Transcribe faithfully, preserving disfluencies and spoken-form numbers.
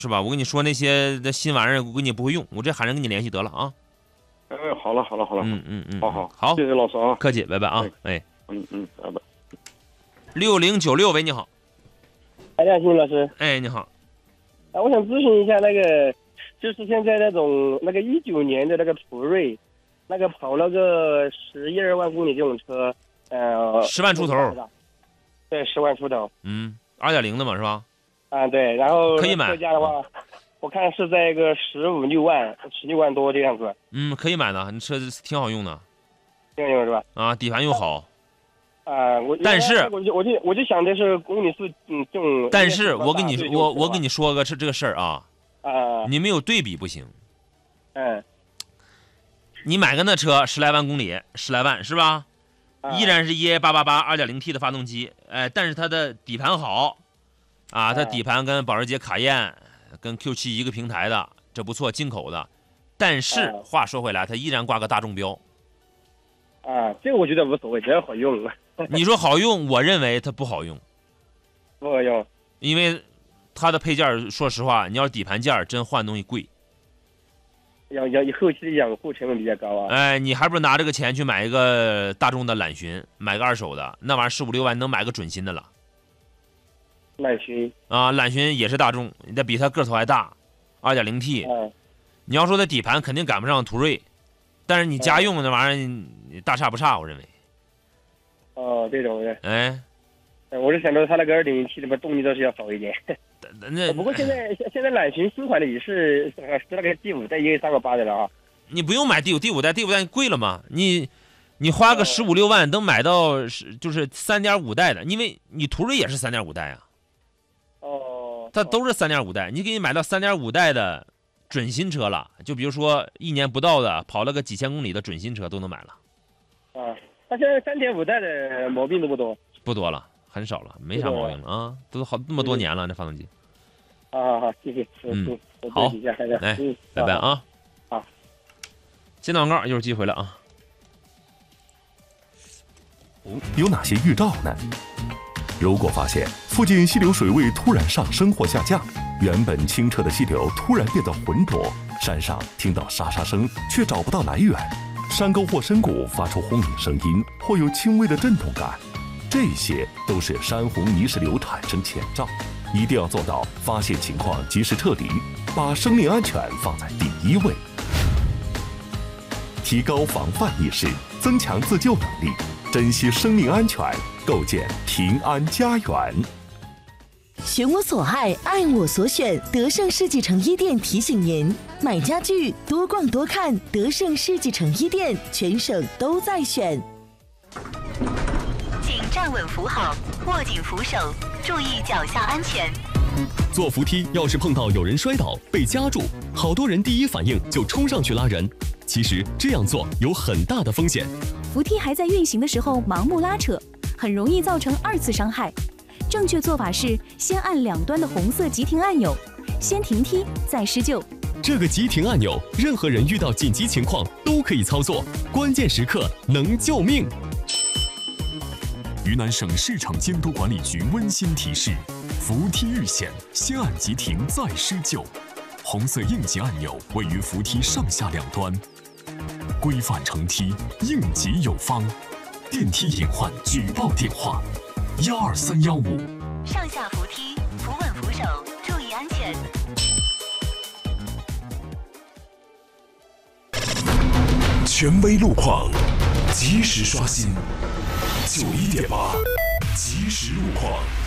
是吧？我跟你说那些的新玩意儿，我跟你不会用，我这喊人跟你联系得了啊。 哎，好了好了好了， 嗯嗯嗯， 好好好， 谢谢老师啊， 客气，拜拜啊，哎， 嗯嗯，拜拜。 六零九六，喂，你好。 哎，亮星老师， 哎，你好。 啊，我想咨询一下那个，就是现在那种那个一九年的那个途锐，那个跑了个十一二万公里这种车，呃， 十万出头。 对，十万出头。 嗯，二点零的嘛，是吧？ 啊，对，然后可以买。 车价的话，我看是在一个十五六万、十六万多这样子。 嗯，可以买的，你车子挺好用的。 挺好用是吧？ 啊，底盘又好。 啊，我但是我就我就我就想的是公里数，嗯，这种。 但是我跟你说，我我跟你说个这这个事儿啊。 啊。 你没有对比不行。 嗯。 你买个那车十来万公里，十来万是吧？ 啊、 依然是 E A 八八八 二点零 T 的发动机，哎，但是它的底盘好。啊，它底盘跟保时捷卡宴、跟 Q 七 一个平台的，这不错，进口的。但是话说回来，它依然挂个大众标。 啊，这个我觉得无所谓，只要好用。 你说好用，我认为它不好用。 不好用， 因为它的配件，说实话，你要是底盘件真换东西贵。 要要后期的养护成本比较高啊。 哎，你还不如拿这个钱去买一个大众的揽巡，买个二手的，那玩意儿十五六万能买个准新的了。 揽巡啊，揽巡也是大众，那比它个头还大， 二点零 T。 嗯。 你要说它底盘肯定赶不上途锐，但是你家用那玩意儿大差不差，我认为。 哦，这种的。 哎。 我是想着它那个 二点零 T 的动力倒是要好一点。 那不过现在现在揽巡新款的也是是那个第五代也有三个八的了啊。 你不用买第五第五代，第五代贵了嘛？你你花个十五六万能买到是就是三点五代的，因为你途锐也是三点五代啊。 哦。 它都是三点五代，你给你买到三点五代的准新车了，就比如说一年不到的跑了个几千公里的准新车都能买了。 啊，它现在三点五代的毛病都不多。 不多了。很少了，没啥毛病了啊，都好这么多年了，这发动机。 好好好，谢谢。 嗯，好，来，拜拜啊。 好。 接广告，一会儿继续回来啊。 有哪些预兆呢？如果发现附近溪流水位突然上升或下降，原本清澈的溪流突然变得浑浊，山上听到沙沙声却找不到来源，山沟或深谷发出轰鸣声音，或有轻微的震动感。这些都是山洪泥石流产生前兆，一定要做到发现情况及时撤离，把生命安全放在第一位。提高防范意识，增强自救能力，珍惜生命安全，构建平安家园。 选我所爱，爱我所选。德胜世纪城一店提醒您：买家具多逛多看，德胜世纪城一店，全省都在选。 请站稳扶好，握紧扶手，注意脚下安全。 坐扶梯要是碰到有人摔倒被夹住，好多人第一反应就冲上去拉人，其实这样做有很大的风险。 扶梯还在运行的时候盲目拉扯，很容易造成二次伤害。正确做法是先按两端的红色急停按钮，先停梯再施救。 这个急停按钮，任何人遇到紧急情况都可以操作，关键时刻能救命。 云南省市场监督管理局温馨提示：扶梯遇险，先按急停再施救。红色应急按钮位于扶梯上下两端。规范乘梯，应急有方。电梯隐患举报电话：幺二三幺五。 上下扶梯，扶稳扶手，注意安全。 权威路况，及时刷新。九一点八，及时路况。